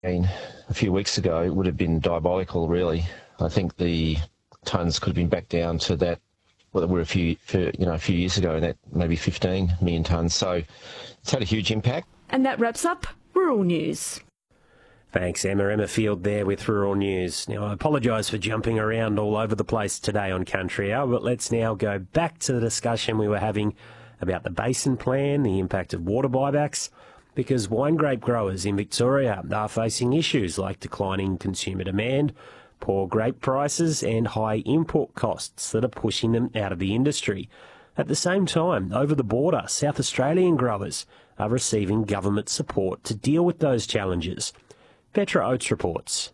A few weeks ago, it would have been diabolical, really. I think the tonnes could have been back down to that, well, they were a few years ago, that maybe 15 million tonnes. So it's had a huge impact. And that wraps up Rural News. Thanks, Emma. Emma Field there with Rural News. Now, I apologise for jumping around all over the place today on Country Hour, but let's now go back to the discussion we were having about the Basin Plan, the impact of water buybacks, because wine grape growers in Victoria are facing issues like declining consumer demand, poor grape prices and high import costs that are pushing them out of the industry. At the same time, over the border, South Australian growers are receiving government support to deal with those challenges. Petra Oates reports.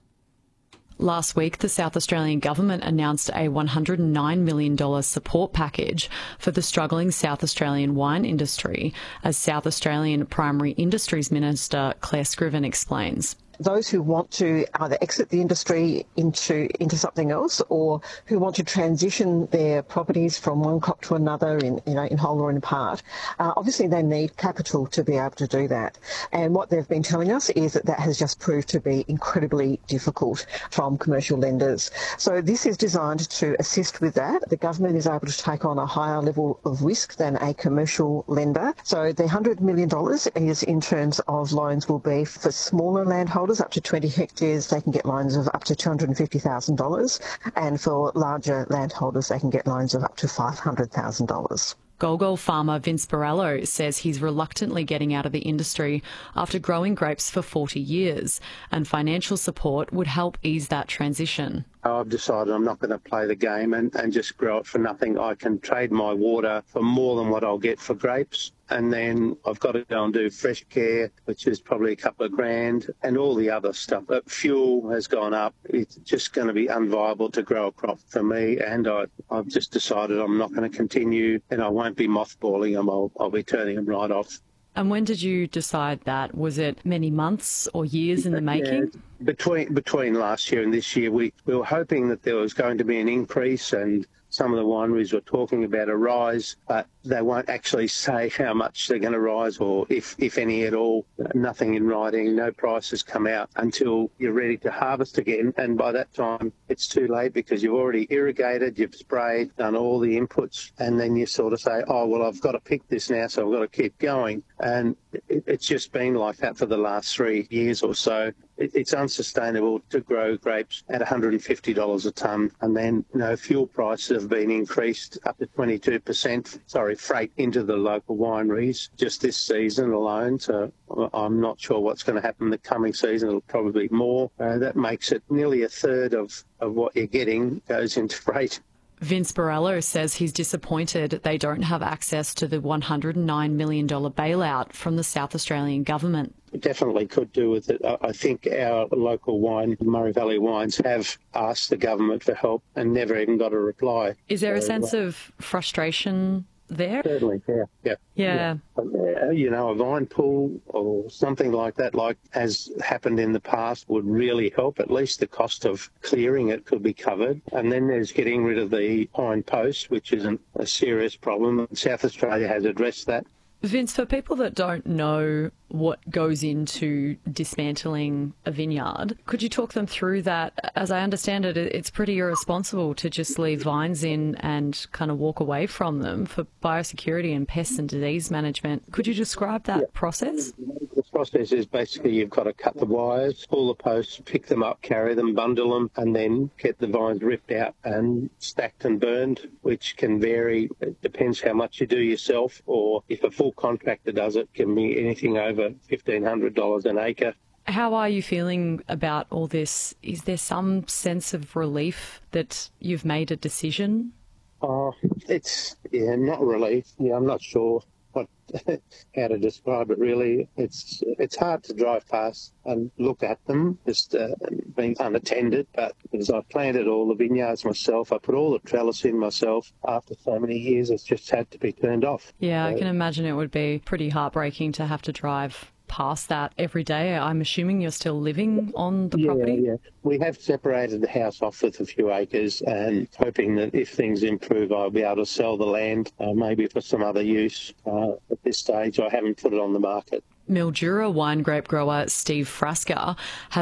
Last week, the South Australian Government announced a $109 million support package for the struggling South Australian wine industry, as South Australian Primary Industries Minister Claire Scriven explains. Those who want to either exit the industry into something else, or who want to transition their properties from one crop to another in whole or in part, obviously they need capital to be able to do that. And what they've been telling us is that has just proved to be incredibly difficult from commercial lenders. So this is designed to assist with that. The government is able to take on a higher level of risk than a commercial lender. So the $100 million is in terms of loans will be for smaller landholders. Up to 20 hectares, they can get loans of up to $250,000, and for larger landholders, they can get loans of up to $500,000. Golgol farmer Vince Borrello says he's reluctantly getting out of the industry after growing grapes for 40 years, and financial support would help ease that transition. I've decided I'm not going to play the game and just grow it for nothing. I can trade my water for more than what I'll get for grapes. And then I've got to go and do fresh care, which is probably a couple of grand, and all the other stuff. But fuel has gone up. It's just going to be unviable to grow a crop for me. And I've just decided I'm not going to continue, and I won't be mothballing them. I'll be turning them right off. And when did you decide that? Was it many months or years in the making? Yeah, between last year and this year, we were hoping that there was going to be an increase, and some of the wineries were talking about a rise, but they won't actually say how much they're going to rise or if any at all. Nothing in writing, no prices come out until you're ready to harvest again. And by that time, it's too late because you've already irrigated, you've sprayed, done all the inputs, and then you sort of say, oh, well, I've got to pick this now, so I've got to keep going. And it's just been like that for the last 3 years or so. It's unsustainable to grow grapes at $150 a tonne, and then fuel prices have been increased up to 22%. Freight into the local wineries just this season alone. So I'm not sure what's going to happen the coming season. It'll probably be more. That makes it nearly a third of what you're getting goes into freight. Vince Borrello says he's disappointed they don't have access to the $109 million bailout from the South Australian Government. Definitely could do with it. I think our local wine, Murray Valley Wines, have asked the government for help and never even got a reply. Is there a sense of frustration there? Certainly, yeah. A vine pool or something like that, like has happened in the past, would really help. At least the cost of clearing it could be covered. And then there's getting rid of the pine post, which isn't a serious problem. South Australia has addressed that. Vince, for people that don't know what goes into dismantling a vineyard, could you talk them through that? As I understand it, it's pretty irresponsible to just leave vines in and kind of walk away from them for biosecurity and pest and disease management. Could you describe that process? The process is basically you've got to cut the wires, pull the posts, pick them up, carry them, bundle them, and then get the vines ripped out and stacked and burned, which can vary. It depends how much you do yourself, or if a full contractor does it, can be anything over $1,500 an acre. How are you feeling about all this? Is there some sense of relief that you've made a decision? It's not relief. I'm not sure how to describe it really. It's hard to drive past and look at them, just being unattended, but because I planted all the vineyards myself, I put all the trellis in myself, after so many years it's just had to be turned off. Yeah, I can imagine it would be pretty heartbreaking to have to drive past that every day. I'm assuming you're still living on the property? Yeah. We have separated the house off with a few acres and hoping that if things improve, I'll be able to sell the land, maybe for some other use. At this stage, I haven't put it on the market. Mildura wine grape grower Steve Frasca has